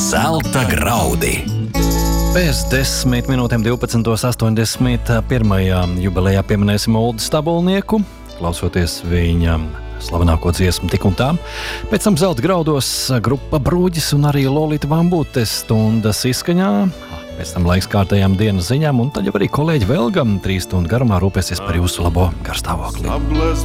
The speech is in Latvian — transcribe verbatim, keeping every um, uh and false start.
Zelta graudi. Pēc desmit minūtēm divpadsmit astoņdesmit pirmajā jubilejā pieminēsim Uldi Stabulnieku, klausoties viņa slavenāko dziesmu Tik un tā. Pēc tam Zelta graudos grupa Brūģis un arī Lolita Bambute stundas izskaņā. Pēc tam laiks kārtējām dienas ziņām, un tad jau arī kolēģi Velga trīs stundu garumā rūpēsies par jūsu labo garstāvokli.